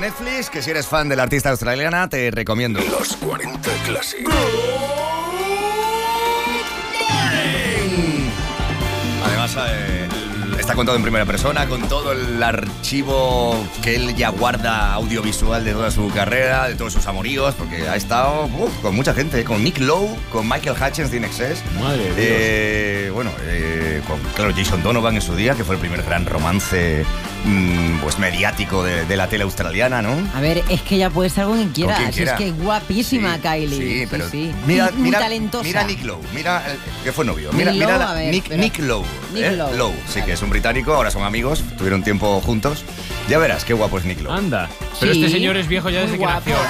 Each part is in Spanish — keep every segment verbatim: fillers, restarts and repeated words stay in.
Netflix, que si eres fan de la artista australiana, te recomiendo. Los cuarenta Classic. Además, eh, está contado en primera persona, con todo el archivo que él ya guarda audiovisual de toda su carrera, de todos sus amoríos, porque ha estado uf, con mucha gente, con Nick Lowe, con Michael Hutchence de I N X S. Madre de Dios. Eh, bueno, eh, con, claro, Jason Donovan en su día, que fue el primer gran romance mmm, pues mediático de, de la tele australiana, ¿no? A ver, es que ella puede estar con quien quiera. Con quien Si quiera. es que es guapísima, Sí, Kylie. Sí, pero sí. mira, muy, muy mira, talentosa. mira a Nick Lowe, mira eh, que fue novio. Nick Mira, mira Lowe, la- a ver, Nick, espera. Nick Lowe, Nick ¿eh? Lowe. Lowe, sí, Vale. que es un británico, ahora son amigos, tuvieron tiempo juntos. Ya verás qué guapo es Nick Lowe. Anda. Pero Sí, este señor es viejo ya muy desde que guapo. nació,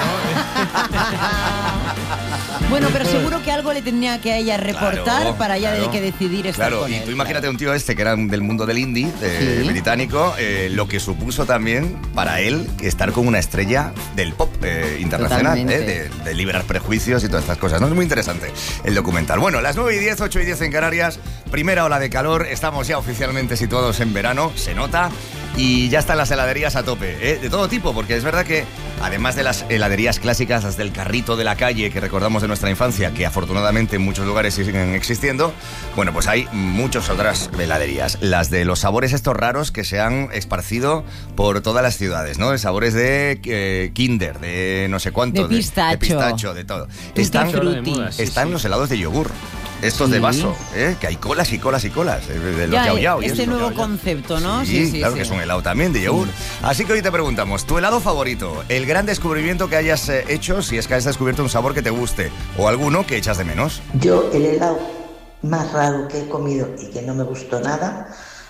¿no? Bueno, pero seguro que algo le tenía que a ella reportar Claro, para ella claro. de que decidir estar Claro, con y él. tú imagínate un tío este que era del mundo del indie, de- Sí. británico, eh, lo que supuso también para él estar con una estrella del pop eh, internacional, eh, Totalmente. de, de liberar prejuicios y todas estas cosas. ¿No? Es muy interesante el documental. Bueno, las nueve y diez, ocho y diez en Canarias, primera ola de calor, estamos ya oficialmente situados en verano, se nota. Y ya están las heladerías a tope, ¿eh? De todo tipo, porque es verdad que además de las heladerías clásicas, las del carrito de la calle que recordamos de nuestra infancia, que afortunadamente en muchos lugares siguen existiendo, bueno, pues hay muchas otras heladerías. Las de los sabores estos raros que se han esparcido por todas las ciudades, ¿no? De sabores de eh, Kinder, de no sé cuánto. De pistacho. De, pistacho, de todo. Tutti Están, frutti. de moda, sí, están sí. los helados de yogur. Estos Sí. de vaso, ¿eh? Que hay colas y colas y colas. eh, De los Ya, yao yao y este eso. nuevo Yao yao. concepto, ¿no? Sí, claro que es un helado también de yogur. Así que hoy te preguntamos, ¿tu helado favorito? El gran descubrimiento que hayas eh, hecho, si es que has descubierto un sabor que te guste, o alguno que echas de menos. Yo el helado más raro que he comido y que no me gustó nada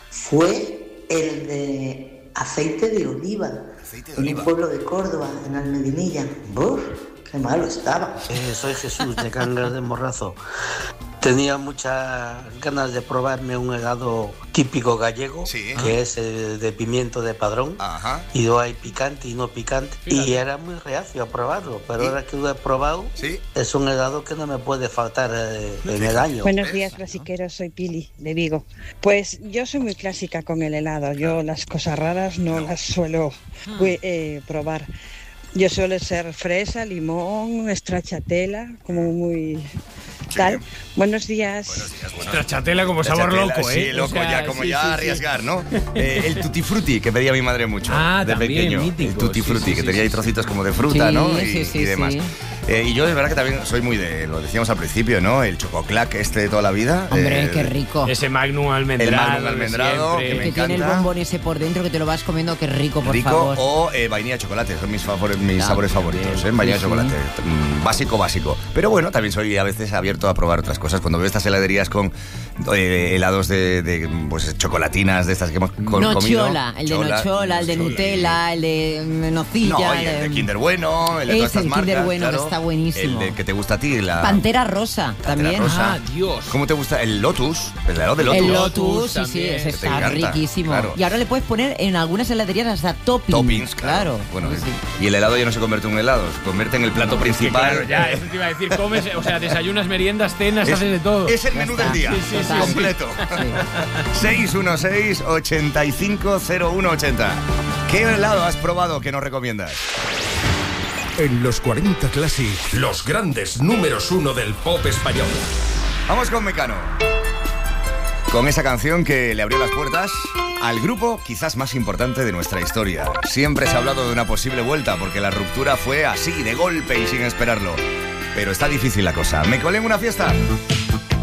fue el de aceite de oliva. Aceite de En oliva. un pueblo de Córdoba, en Almedinilla. ¡Buf! ¡Qué malo estaba! Eh, soy Jesús de Cangas de Morrazo. Tenía muchas ganas de probarme un helado típico gallego, Sí. que es el de pimiento de padrón. Ajá. Y no hay picante y no picante. Fíjate. Y era muy reacio a probarlo, pero ¿Sí? ahora que lo he probado, Sí. es un helado que no me puede faltar eh, en el año. Buenos días, clasiqueros, soy Pili, de Vigo. Pues yo soy muy clásica con el helado, yo las cosas raras no las suelo pues, eh, probar. Yo suelo ser fresa, limón, stracciatella, como muy tal. Buenos días. Buenos días, buenos Stracciatella como sabor Stracciatella, loco, ¿eh? Sí, loco, O sea, ya, como sí, ya sí, sí. arriesgar, ¿no? Eh, el tutti frutti, que pedía mi madre mucho, Ah, de también, pequeño. mítico. El tutti Sí, frutti, sí, que sí, tenía ahí sí, trocitos como de fruta, Sí, ¿no? Y, sí, sí, y demás. sí. Eh, y yo es verdad que también soy muy de, lo decíamos al principio, ¿no? El chococlac este de toda la vida. Hombre, eh, qué rico. Ese Magnum almendrado. El Magnum de almendrado, siempre. que me Que tiene el encanta. bombón ese por dentro que te lo vas comiendo, qué rico, por rico favor. o eh, vainilla de chocolate, son mis, favores, mis Ah, sabores favoritos, bien, ¿eh? Vainilla de sí, chocolate, mm, básico, básico. Pero bueno, también soy a veces abierto a probar otras cosas. Cuando veo estas heladerías con eh, helados de, de, pues, chocolatinas, de estas que hemos co- comido. Nochola, el de Chola, Nochola, el de Nochola, Nutella, el de mm, nocilla. No, y el de Kinder Bueno, el de Ese, todas estas el marcas. Kinder Bueno, que claro. está buenísimo. El de que te gusta a ti, la Pantera Rosa, Pantera también. rosa. Ah, Dios. ¿Cómo te gusta? El Lotus, el helado de Lotus. El Lotus Lotus, sí, sí, también, ese que te está encanta, riquísimo. claro. Y ahora le puedes poner en algunas heladerías hasta toppings. Toppings, claro. Bueno, Sí, sí. y el helado ya no se convierte en un helado, se convierte en el plato Es que, principal. claro, ya, eso te iba a decir, comes, o sea, desayunas, meriendas, cenas, Es, haces de todo. es el Ya menú está. del día, Sí, sí, sí, completo. seis uno seis, ocho cinco cero uno ocho cero. ¿Qué helado has probado que nos recomiendas? En los cuarenta Classic, los grandes números uno del pop español. Vamos con Mecano. Con esa canción que le abrió las puertas al grupo quizás más importante de nuestra historia. Siempre se ha hablado de una posible vuelta porque la ruptura fue así, de golpe y sin esperarlo. Pero está difícil la cosa. ¿Me colé en una fiesta?